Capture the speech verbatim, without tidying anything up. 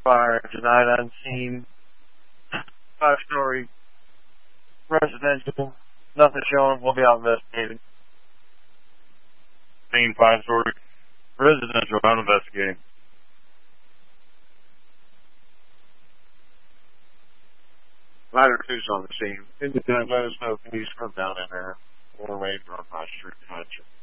fire tonight on scene. Five-story residential. Nothing showing. We'll be out investigating. Scene five-story residential. I'm investigating. Ladder two's on the scene. Independent, let us know if you need to come down in there. Or wait for our street country.